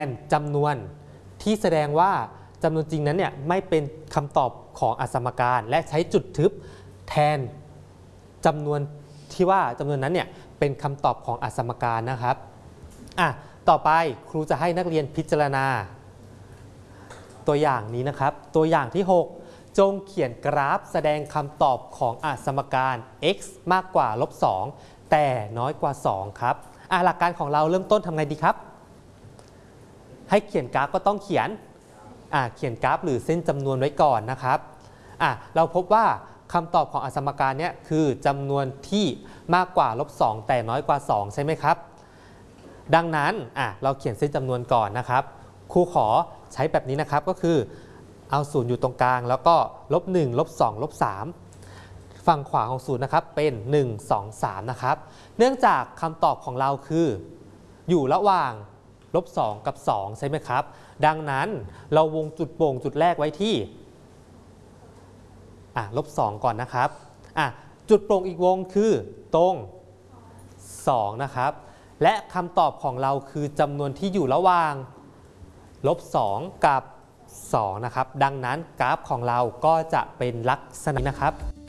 จำนวนที่แสดงว่าจำนวนจริงนั้นเนี่ยไม่เป็นคำตอบของอสมการและใช้จุดทึบแทนจำนวนที่ว่าจำนวนนั้นเนี่ยเป็นคำตอบของอสมการนะครับต่อไปครูจะให้นักเรียนพิจารณาตัวอย่างนี้นะครับตัวอย่างที่ 6 จงเขียนกราฟแสดงคำตอบของอสมการ x มากกว่า-2แต่น้อยกว่า2ครับหลักการของเราเริ่มต้นทำไงดีครับให้เขียนกราฟก็ต้องเขียนกราฟหรือเส้นจำนวนไว้ก่อนนะครับเราพบว่าคำตอบของอสมการนี้คือจำนวนที่มากกว่า-2แต่น้อยกว่า2ใช่ไหมครับดังนั้นเราเขียนเส้นจำนวนก่อนนะครับครูขอใช้แบบนี้นะครับก็คือเอา0อยู่ตรงกลางแล้วก็-1 -2 -3ฝั่งขวาของ0นะครับเป็น1 2 3นะครับเนื่องจากคำตอบของเราคืออยู่ระหว่าง-2กับ2ใช่ไหมครับดังนั้นเราวงจุดโป่งจุดแรกไว้ที่-2ก่อนนะครับจุดโป่งอีกวงคือตรง2นะครับและคำตอบของเราคือจำนวนที่อยู่ระหว่าง-2กับ2นะครับดังนั้นกราฟของเราก็จะเป็นลักษณะนี้นะครับ